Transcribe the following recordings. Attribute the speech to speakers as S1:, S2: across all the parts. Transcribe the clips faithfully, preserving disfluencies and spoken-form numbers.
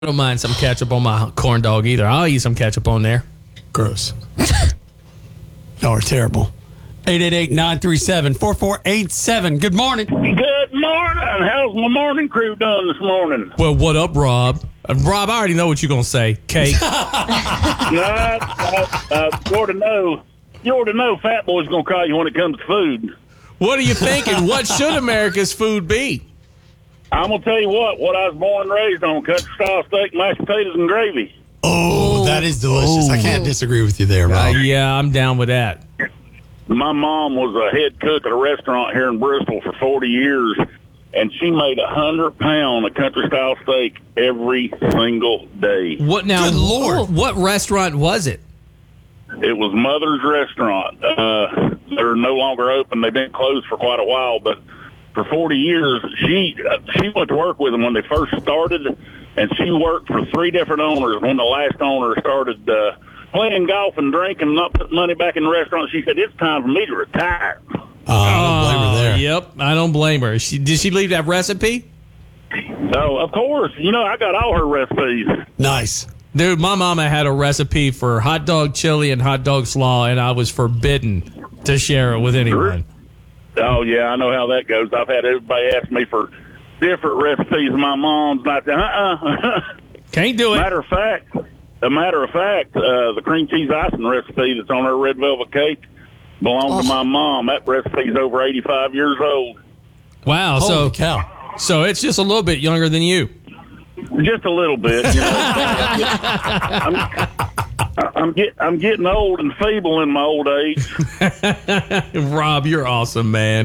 S1: I don't mind some ketchup on my corn dog either. I'll eat some ketchup on there.
S2: Gross. Y'all are terrible. eight eight eight, nine three seven, four four eight seven. Good morning.
S3: Good morning. How's my morning crew done this morning?
S1: Well, what up, Rob? Uh, Rob, I already know what you're going to say. Cake.
S3: no, I, I, I, you ought to know. You ought to know Fat Boy's going to call you when it comes to food.
S1: What are you thinking? What should America's food be?
S3: I'm going to tell you what, what I was born and raised on, country-style steak, mashed potatoes, and gravy.
S2: Oh, that is delicious. I can't disagree with you there,
S1: Uh,
S2: Rob.
S1: yeah, I'm down with that.
S3: My mom was a head cook at a restaurant here in Bristol for forty years, and she made a hundred pound of country-style steak every single day.
S1: What now?
S2: Good Lord.
S1: What restaurant was it?
S3: It was Mother's Restaurant. Uh, they're no longer open. They've been closed for quite a while, but for forty years, she uh, she went to work with them when they first started, and she worked for three different owners. When the last owner started uh, playing golf and drinking, not putting money back in the restaurant, she said, "It's time for me to retire."
S2: Uh, I don't blame her there.
S1: Yep, I don't blame her. She, did she leave that recipe?
S3: So, of course, you know, I got all her recipes.
S2: Nice.
S1: Dude, my mama had a recipe for hot dog chili and hot dog slaw, and I was forbidden to share it with anyone.
S3: Oh, yeah, I know how that goes. I've had everybody ask me for different recipes. My mom's like, uh-uh.
S1: Can't do it.
S3: Matter of fact, a matter of fact, uh, the cream cheese icing recipe that's on her red velvet cake belongs
S2: Oh.
S3: to my mom. That recipe's over eighty-five years old.
S1: Wow,
S2: Holy
S1: so
S2: cow.
S1: so it's just a little bit younger than you.
S3: Just a little bit. You know. I'm, I'm, get, I'm getting old and feeble in my old age.
S1: Rob, you're awesome, man.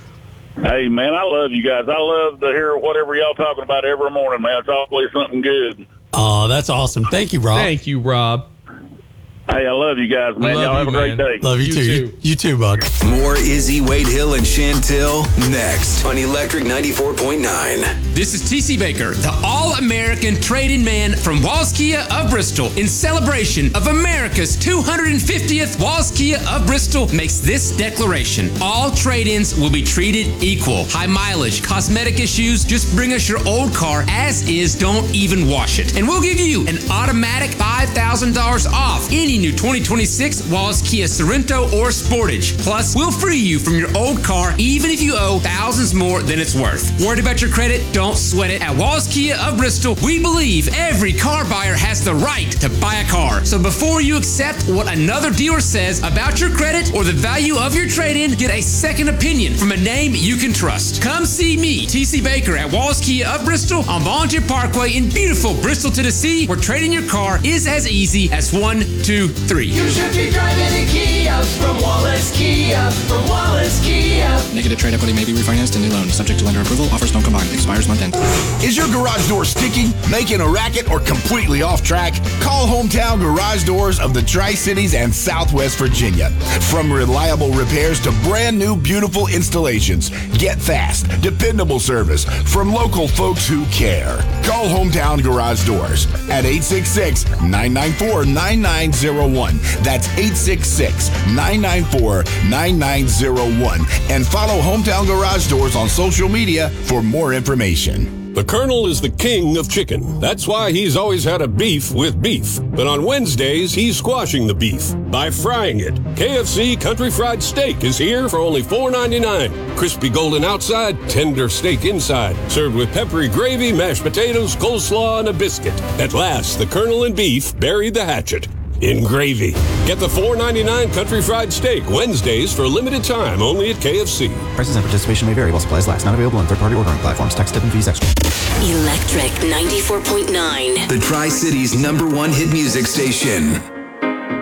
S3: Hey, man, I love you guys. I love to hear whatever y'all talking about every morning, man. It's always something good.
S2: Oh, that's awesome. Thank you, Rob.
S1: Thank you, Rob.
S3: Hey, I love you guys, man.
S1: Love
S3: Y'all
S1: you,
S3: have a great
S1: man.
S3: day.
S2: Love you,
S1: You
S2: too.
S1: too.
S2: You, you too, bud.
S4: More Izzy, Wade Hill, and Chantil next on Electric ninety-four point nine.
S5: This is T C Baker, the all-American trade-in man from Walls Kia of Bristol. In celebration of America's two hundred fiftieth, Walls Kia of Bristol makes this declaration. All trade-ins will be treated equal. High mileage, cosmetic issues, just bring us your old car as is, don't even wash it. And we'll give you an automatic five thousand dollars off any new twenty twenty-six Walls Kia Sorento or Sportage. Plus, we'll free you from your old car even if you owe thousands more than it's worth. Worried about your credit? Don't sweat it. At Walls Kia of Bristol, we believe every car buyer has the right to buy a car. So before you accept what another dealer says about your credit or the value of your trade-in, get a second opinion from a name you can trust. Come see me, T C Baker, at Walls Kia of Bristol on Volunteer Parkway in beautiful Bristol, Tennessee, where trading your car is as easy as one, two, three.
S6: You should be driving a Kia from Wallace Kia, from Wallace Kia.
S7: Negative trade equity may be refinanced in new loan. Subject to lender approval. Offers don't combine. Expires month end.
S8: Is your garage door sticky, making a racket, or completely off track? Call Hometown Garage Doors of the Tri-Cities and Southwest Virginia. From reliable repairs to brand new beautiful installations, get fast, dependable service from local folks who care. Call Hometown Garage Doors at eight six six, nine nine four, nine nine zero one. That's eight six six, nine nine four, nine nine zero one. And follow Hometown Garage Doors on social media for more information.
S9: The Colonel is the king of chicken. That's why he's always had a beef with beef. But on Wednesdays, he's squashing the beef by frying it. K F C Country Fried Steak is here for only four ninety-nine. Crispy golden outside, tender steak inside. Served with peppery gravy, mashed potatoes, coleslaw, and a biscuit. At last, the Colonel and beef buried the hatchet in gravy. Get the four ninety-nine Country Fried Steak Wednesdays for a limited time only at K F C.
S7: Prices and participation may vary while supplies last. Not available on third-party ordering platforms. Tax, tip, and fees extra.
S10: Electric ninety-four point nine.
S4: The Tri-Cities number one hit music station.